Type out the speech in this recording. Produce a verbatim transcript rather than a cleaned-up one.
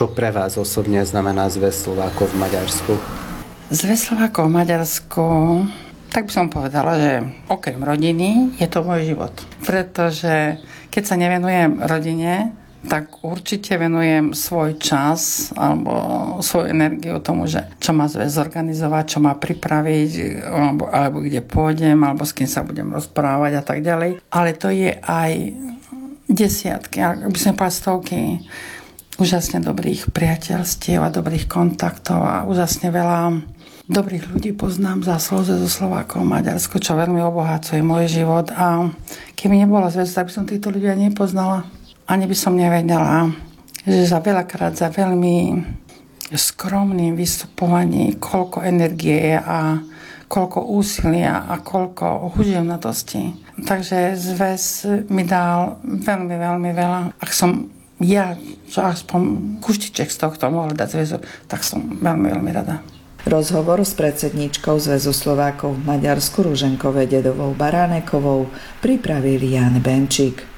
Čo pre vás osobne znamená Zväz Slovákov v Maďarsku? Zväz Slovákov v Maďarsku, tak by som povedala, že okrem rodiny je to môj život. Pretože keď sa nevenujem rodine, tak určite venujem svoj čas alebo svoju energiu tomu, že čo má zväz zorganizovať, čo má pripraviť, alebo, alebo kde pôjdem, alebo s kým sa budem rozprávať a tak ďalej. Ale to je aj desiatky, ak by som povedal stovky úžasne dobrých priateľstiev a dobrých kontaktov a úžasne veľa dobrých ľudí poznám za Zväzu Slovákov v Maďarsku, čo veľmi obohacuje môj život. A keby nebolo zväzu, tak by som týchto ľudí ani nepoznala. Ani by som nevedela, že za veľakrát, za veľmi skromným vystupovaním, koľko energie a koľko úsilia a koľko húževnatosti. Takže zväz mi dal veľmi, veľmi veľa. Ak som ja, čo aspoň kuštiček z tohto mohla dať zväzu, tak som veľmi, veľmi rada. Rozhovor s predsedníčkou Zväzu Slovákov v Maďarsku Ruženkou Vededovou Baránekovou pripravil Jan Benčík.